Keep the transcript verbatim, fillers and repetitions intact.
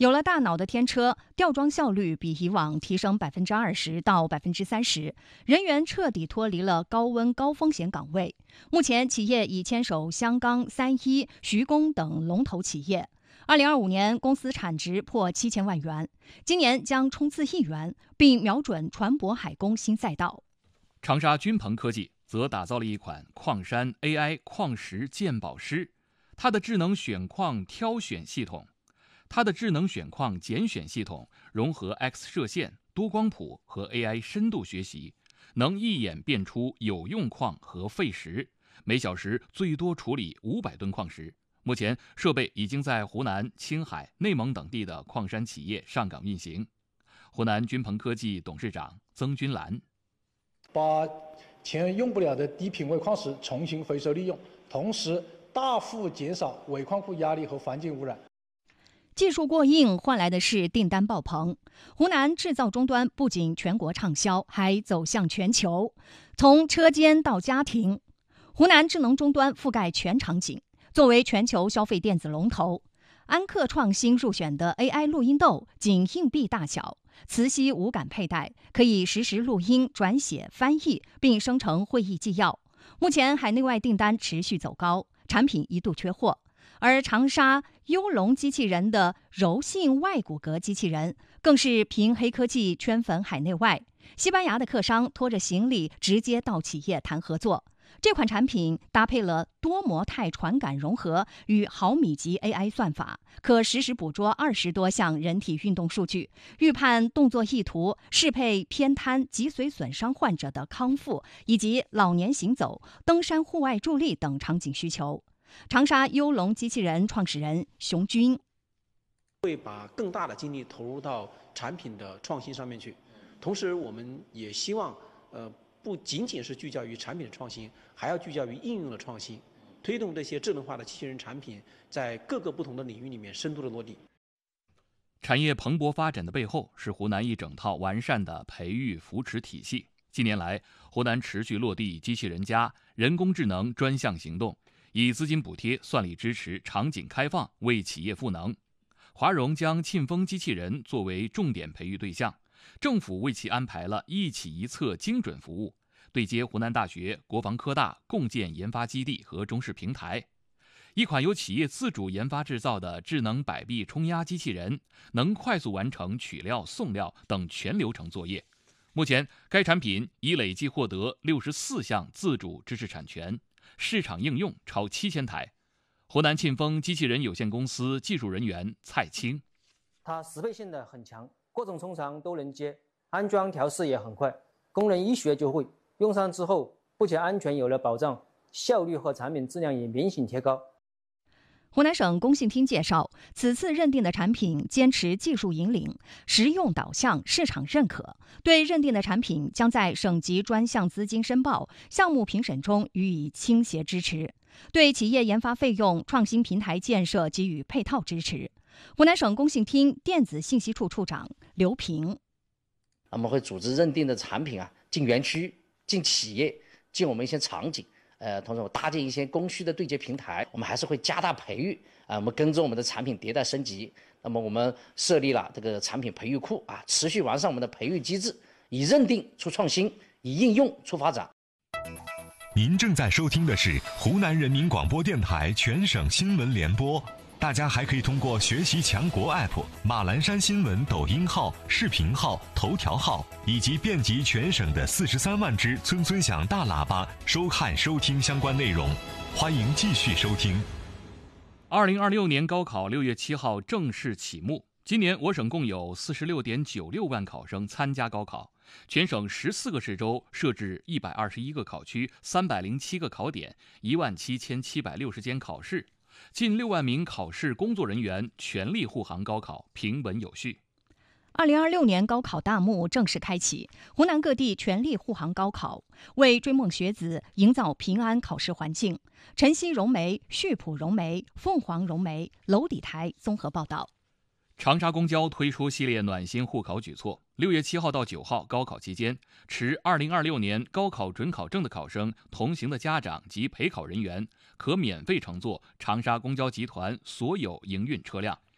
有了大脑的天车，吊装效率比以往提升百分之二十到百分之三十，人员彻底脱离了高温高风险岗位。目前，企业已牵手香港、三一、徐工等龙头企业。二零二五年，公司产值破七千万元，今年将冲刺亿元，并瞄准船舶海工新赛道。 长沙君鹏科技则打造了一款矿山 A I 矿石鉴宝师，它的智能选矿挑选系统。它的智能选矿拣选系统融合 X 射线、多光谱和 A I 深度学习，能一眼辨出有用矿和废石，每小时最多处理五百吨矿石。目前，设备已经在湖南、青海、内蒙等地的矿山企业上岗运行。湖南君鹏科技董事长曾军兰： 把前用不了的低品位矿石重新回收利用，同时大幅减少尾矿库压力和环境污染。 技术过硬换来的是订单爆棚。湖南制造终端不仅全国畅销，还走向全球。从车间到家庭，湖南智能终端覆盖全场景。作为全球消费电子龙头，安克创新入选的 A I 录音豆仅硬币大小，磁吸无感佩戴，可以实时录音、转写、翻译，并生成会议纪要。目前海内外订单持续走高，产品一度缺货。而长沙优龙机器人的柔性外骨骼机器人更是凭黑科技圈粉海内外。西班牙的客商拖着行李直接到企业谈合作。这款产品搭配了多模态传感融合与毫米级 A I 算法，可实时捕捉二十多项人体运动数据，预判动作意图，适配偏瘫、脊髓损伤患者的康复以及老年行走、登山户外助力等场景需求。长沙优龙机器人创始人熊军会把更大的精力投入到产品的创新上面去，同时我们也希望呃不仅仅是聚焦于产品的创新，还要聚焦于应用的创新，推动这些智能化的机器人产品在各个不同的领域里面深度的落地。 产业蓬勃发展的背后是湖南一整套完善的培育扶持体系。近年来，湖南持续落地机器人加人工智能专项行动，以资金补贴、算力支持、场景开放为企业赋能。华融将庆丰机器人作为重点培育对象，政府为其安排了一企一策精准服务，对接湖南大学、国防科大共建研发基地和中试平台。一款由企业自主研发制造的智能摆臂冲压机器人，能快速完成取料、送料等全流程作业。目前，该产品已累计获得六十四项自主知识产权，市场应用超七千台。湖南庆丰机器人有限公司技术人员蔡青： 它适配性的很强，各种冲床都能接，安装调试也很快，工人一学就会，用上之后不仅安全有了保障，效率和产品质量也明显提高。 湖南省工信厅介绍，此次认定的产品坚持技术引领、实用导向、市场认可，对认定的产品将在省级专项资金申报、项目评审中予以倾斜支持，对企业研发费用、创新平台建设给予配套支持。湖南省工信厅电子信息处处长刘平： 我们会组织认定的产品啊进园区、进企业、进我们一些场景。呃，同时我搭建一些供需的对接平台，我们还是会加大培育啊、呃，我们跟着我们的产品迭代升级。那么我们设立了这个产品培育库啊，持续完善我们的培育机制，以认定出创新，以应用出发展。 您正在收听的是湖南人民广播电台全省新闻联播。大家还可以通过学习强国 App、马栏山新闻抖音号、视频号、头条号以及遍及全省的四十三万只村村响大喇叭收看收听相关内容。欢迎继续收听。 二零二六年高考六月七号正式启幕。今年我省共有四十六点九六万考生参加高考，全省十四个市州设置一百二十一个考区、三百零七个考点、一万七千七百六十间考试。近六万名考试工作人员全力护航高考平稳有序。 二零二六年高考大幕正式开启，湖南各地全力护航高考，为追梦学子营造平安考试环境。晨曦融媒、旭普融媒、凤凰融媒、娄底台综合报道。 长沙公交推出系列暖心护考举措。六月七号到九号高考期间，持二零二六年高考准考证的考生同行的家长及陪考人员可免费乘坐长沙公交集团所有营运车辆，